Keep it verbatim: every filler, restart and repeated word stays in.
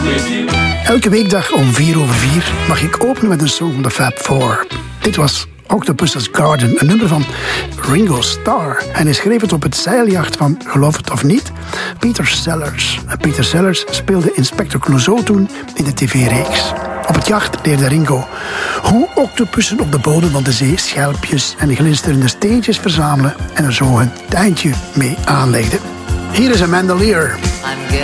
Elke weekdag om vier over vier mag ik openen met een song van de Fab Four. Dit was Octopus's Garden, een nummer van Ringo Starr. En hij schreef het op het zeiljacht van, geloof het of niet, Peter Sellers. En Peter Sellers speelde Inspector Clouseau toen in de tv-reeks. Op het jacht leerde Ringo hoe octopussen op de bodem van de zee schelpjes en glinsterende steentjes verzamelen en er zo een tuintje mee aanlegden. Hier is Amanda Lear.